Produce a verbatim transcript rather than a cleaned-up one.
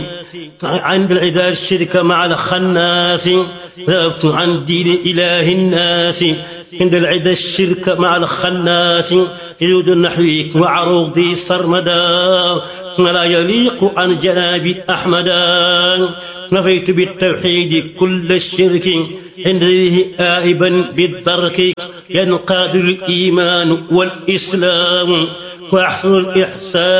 عند العدا الشرك مع الخناس ذهبت عن دين إله الناس عند العدا الشرك مع الخناس يزود نحويك وعروضي سرمدا ولا يليق عن جناب أحمدا نفيت بالتوحيد كل الشرك عند ذيه آئبا بالدرك ينقاد الإيمان والإسلام وأحسن الإحسان